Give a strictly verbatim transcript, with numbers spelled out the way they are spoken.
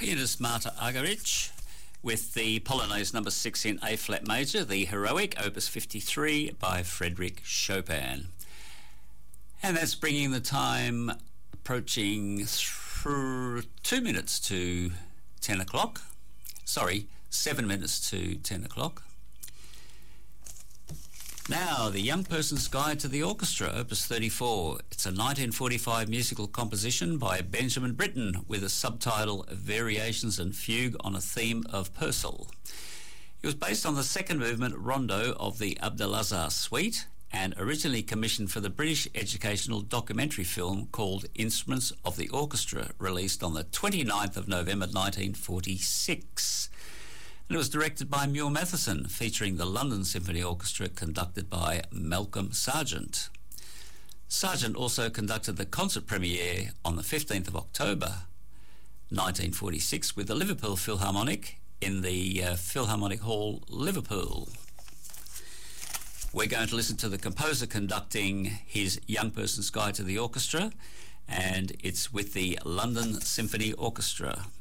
Pianist Marta Argerich with the Polonaise number six in A-flat major, the Heroic, opus fifty-three by Frédéric Chopin. And that's bringing the time approaching through two minutes to ten o'clock. Sorry, seven minutes to ten o'clock. Now, The Young Person's Guide to the Orchestra, opus thirty-four. It's a nineteen forty-five musical composition by Benjamin Britten with a subtitle Variations and Fugue on a Theme of Purcell. It was based on the second movement rondo of the Abdelazar Suite and originally commissioned for the British educational documentary film called Instruments of the Orchestra, released on the twenty-ninth of November nineteen forty-six. And it was directed by Muir Matheson, featuring the London Symphony Orchestra conducted by Malcolm Sargent. Sargent also conducted the concert premiere on the fifteenth of October nineteen forty-six with the Liverpool Philharmonic in the uh, Philharmonic Hall, Liverpool. We're going to listen to the composer conducting his Young Person's Guide to the Orchestra, and it's with the London Symphony Orchestra.